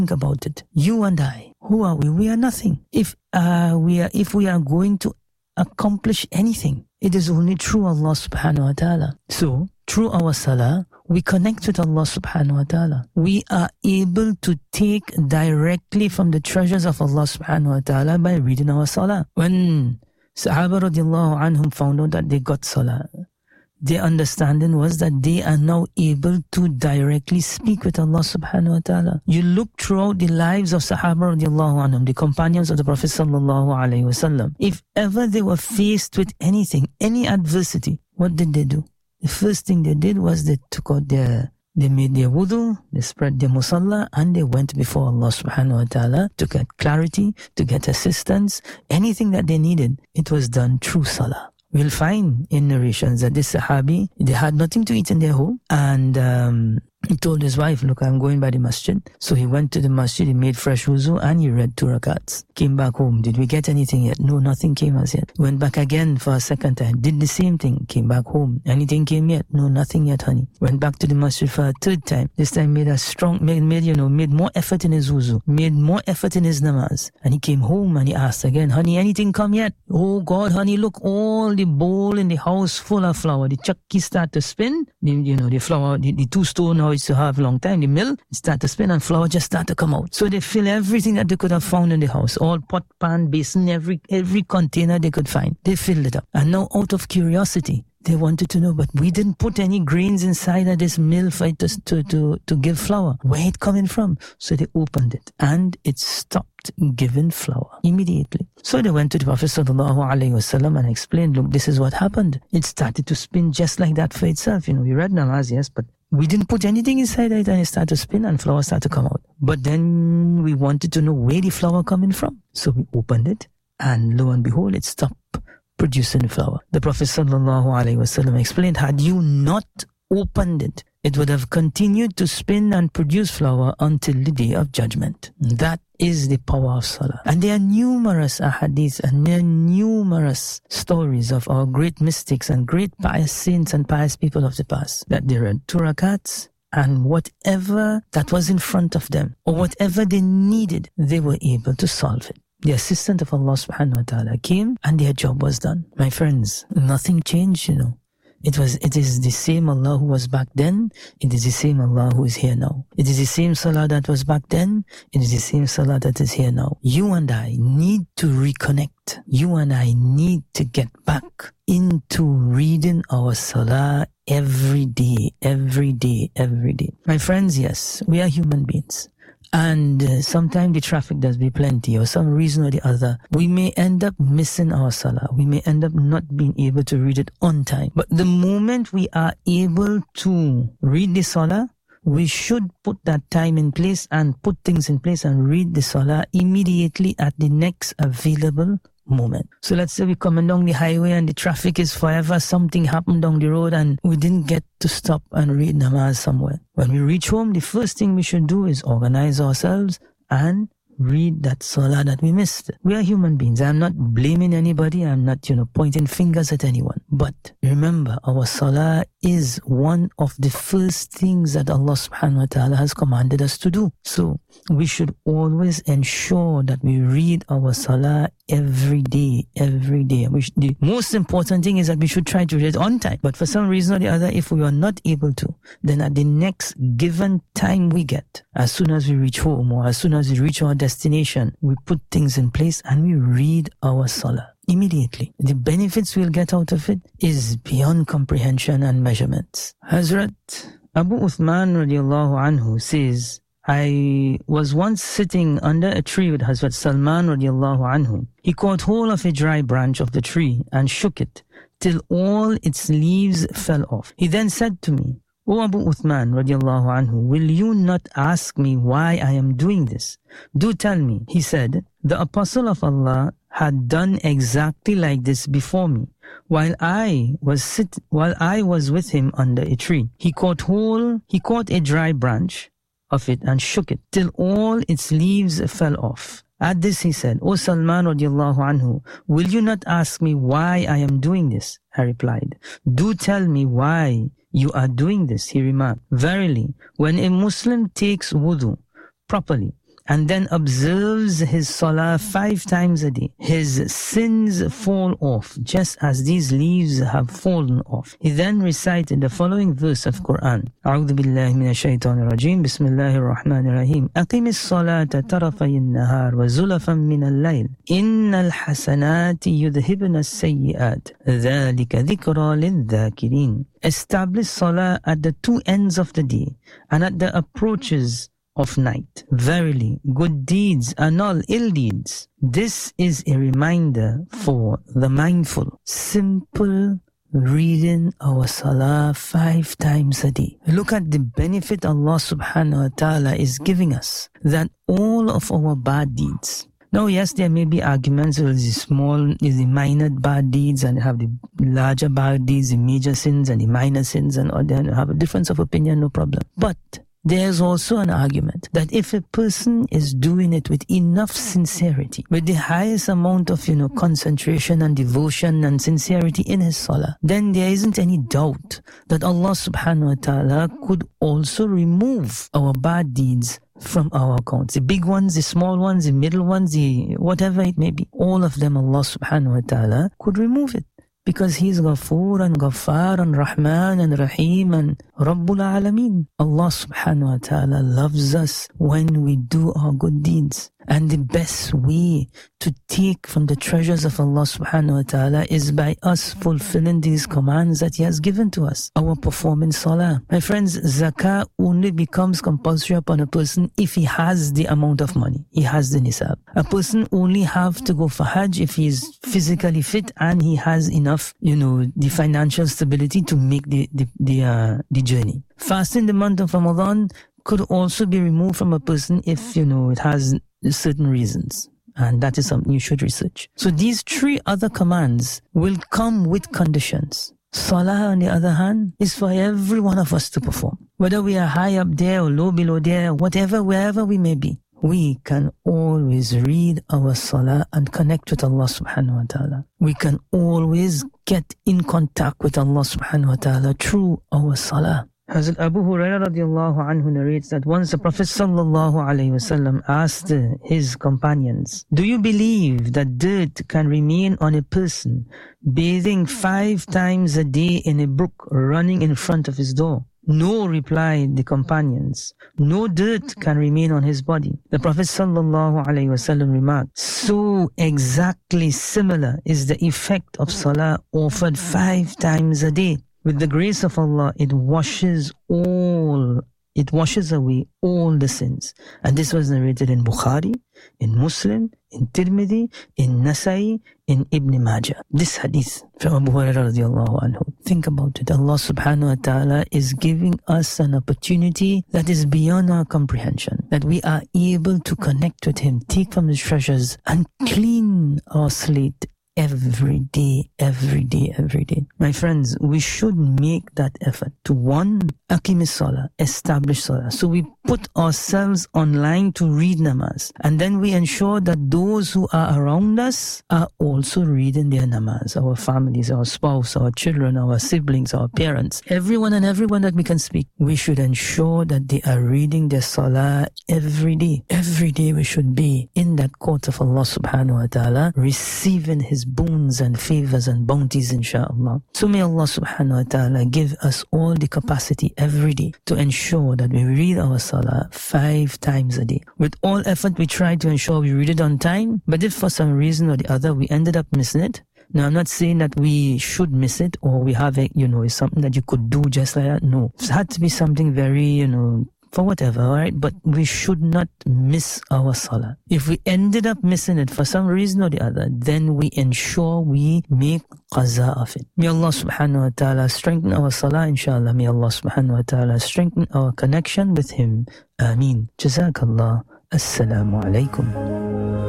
Think about it. You and I, who are we? We are nothing. If we are going to accomplish anything, it is only through Allah subhanahu wa ta'ala. So, through our salah, we connect with Allah subhanahu wa ta'ala. We are able to take directly from the treasures of Allah subhanahu wa ta'ala by reading our salah. When Sahaba radiallahu anhum found out that they got salah, their understanding was that they are now able to directly speak with Allah subhanahu wa ta'ala. You look throughout the lives of Sahaba radiallahu anhum, the companions of the Prophet sallallahu alayhi wasallam. If ever they were faced with anything, any adversity, what did they do? The first thing they did was they made their wudu, they spread their musalla, and they went before Allah subhanahu wa ta'ala to get clarity, to get assistance. Anything that they needed, it was done through salah. We'll find in narrations that this Sahabi, they had nothing to eat in their home, and he told his wife, look, I'm going by the masjid. So he went to the masjid, he made fresh wuzu, and he read 2 rakats. Came back home. Did we get anything yet? No, nothing came as yet. Went back again for a second time. Did the same thing. Came back home. Anything came yet? No, nothing yet, honey. Went back to the masjid for a 3rd time. This time made more effort in his wuzu. Made more effort in his namaz. And he came home and he asked again, honey, anything come yet? Oh God, honey, look, all the bowl in the house full of flour. The chakki start to spin. The flour, the 2 stone how it's to have a long time. The mill start to spin and flour just start to come out. So they fill everything that they could have found in the house. All pot, pan, basin, every container they could find. They filled it up. And now out of curiosity, they wanted to know, but we didn't put any grains inside of this mill for it to give flour. Where it coming from? So they opened it and it stopped giving flour immediately. So they went to the Prophet sallallahu alaihi wasallam and explained, look, this is what happened. It started to spin just like that for itself. We read namaz, yes, but we didn't put anything inside it and it started to spin and flour started to come out. But then we wanted to know where the flour coming from. So we opened it and lo and behold, it stopped producing flour. The Prophet sallallahu alaihi wasallam explained, had you not opened it, it would have continued to spin and produce flour until the day of judgment. That is the power of salah. And there are numerous ahadith and there are numerous stories of our great mystics and great pious saints and pious people of the past that they read 2 rakats and whatever that was in front of them or whatever they needed, they were able to solve it. The assistant of Allah subhanahu wa ta'ala came and their job was done. My friends, nothing changed, It is the same Allah who was back then. It is the same Allah who is here now. It is the same salah that was back then. It is the same salah that is here now. You and I need to reconnect. You and I need to get back into reading our salah every day, every day, every day. My friends, yes, we are human beings. And sometimes the traffic does be plenty or some reason or the other. We may end up missing our salah. We may end up not being able to read it on time. But the moment we are able to read the salah, we should put that time in place and put things in place and read the salah immediately at the next available moment. So let's say we're coming down the highway and the traffic is forever, something happened down the road and we didn't get to stop and read namaz somewhere. When we reach home, the first thing we should do is organize ourselves and read that salah that we missed. We are human beings. I'm not blaming anybody. I'm not, pointing fingers at anyone. But remember, our salah is one of the first things that Allah subhanahu wa ta'ala has commanded us to do. So we should always ensure that we read our salah every day, every day. The most important thing is that we should try to read it on time. But for some reason or the other, if we are not able to, then at the next given time we get, as soon as we reach home or as soon as we reach our destination, we put things in place and we read our salah immediately. The benefits we'll get out of it is beyond comprehension and measurements. Hazrat Abu Uthman radiallahu anhu says, I was once sitting under a tree with Hazrat Salman radiallahu anhu. He caught hold of a dry branch of the tree and shook it till all its leaves fell off. He then said to me, O Abu Uthman radiallahu anhu, will you not ask me why I am doing this? Do tell me. He said, the Apostle of Allah had done exactly like this before me. While I was with him under a tree, he caught a dry branch of it and shook it till all its leaves fell off. At this he said, O Salman radiallahu anhu, will you not ask me why I am doing this? I replied, do tell me why you are doing this. He remarked, verily, when a Muslim takes wudu properly and then observes his salah 5 times a day, his sins fall off just as these leaves have fallen off. He then recited the following verse of Quran. A'udhu billahi minash shaitanir rajim. Bismillahir rahmanir rahim. Aqimis salata tarafayin nahar wa zulafan min al-layl. Innal hasanati yudhibna as-sayyi'at. Dhalika dhikra lil-dhakirin. Establish salah at the 2 ends of the day and at the approaches of night. Verily, good deeds annul ill deeds. This is a reminder for the mindful. Simple reading our salah 5 times a day. Look at the benefit Allah subhanahu wa ta'ala is giving us, that all of our bad deeds. Now, yes, there may be arguments with the minor bad deeds, and have the larger bad deeds, the major sins and the minor sins, and all that. Have a difference of opinion, no problem. But there's also an argument that if a person is doing it with enough sincerity, with the highest amount of, concentration and devotion and sincerity in his salah, then there isn't any doubt that Allah subhanahu wa ta'ala could also remove our bad deeds from our accounts. The big ones, the small ones, the middle ones, the whatever it may be. All of them Allah subhanahu wa ta'ala could remove it. Because He is Ghafoor and Ghaffar and Rahman and Rahim and Rabbul Alameen. Allah subhanahu wa ta'ala loves us when we do our good deeds. And the best way to take from the treasures of Allah subhanahu wa ta'ala is by us fulfilling these commands that He has given to us. Our performing salah. My friends, zakah only becomes compulsory upon a person if he has the amount of money. He has the nisab. A person only have to go for Hajj if he is physically fit and he has enough, the financial stability to make the journey. Fasting the month of Ramadan could also be removed from a person if, it has certain reasons. And that is something you should research. So these 3 other commands will come with conditions. Salah, on the other hand, is for every one of us to perform. Whether we are high up there or low below there, wherever we may be, we can always read our salah and connect with Allah subhanahu wa ta'ala. We can always get in contact with Allah subhanahu wa ta'ala through our salah. Hazrat Abu Hurairah radiallahu anhu narrates that once the Prophet sallallahu alayhi wasallam asked his companions, "Do you believe that dirt can remain on a person bathing 5 times a day in a brook running in front of his door?" "No," replied the companions. "No dirt can remain on his body." The Prophet sallallahu alayhi wasallam remarked, "So exactly similar is the effect of salah offered 5 times a day. With the grace of Allah, it washes away all the sins." And this was narrated in Bukhari, in Muslim, in Tirmidhi, in Nasai, in Ibn Majah. This hadith from Abu Hurairah radiallahu anhu. Think about it. Allah subhanahu wa ta'ala is giving us an opportunity that is beyond our comprehension. That we are able to connect with Him, take from His treasures and clean our slate every day. My friends, we should make that effort to Aqim salah, establish salah. So we put ourselves online to read namaz. And then we ensure that those who are around us are also reading their namaz. Our families, our spouse, our children, our siblings, our parents, everyone that we can speak. We should ensure that they are reading their salah every day. Every day we should be in that court of Allah subhanahu wa ta'ala, receiving His boons and favors and bounties, inshaAllah. So may Allah subhanahu wa ta'ala give us all the capacity every day to ensure that we read our salah 5 times a day. With all effort, we try to ensure we read it on time, but if for some reason or the other we ended up missing it, now I'm not saying that we should miss it or we have it, it's something that you could do just like that. No, it had to be something very, for whatever, alright? But we should not miss our salah. If we ended up missing it for some reason or the other, then we ensure we make qaza of it. May Allah subhanahu wa ta'ala strengthen our salah, inshallah. May Allah subhanahu wa ta'ala strengthen our connection with Him. Ameen. Jazakallah. Assalamu alaikum.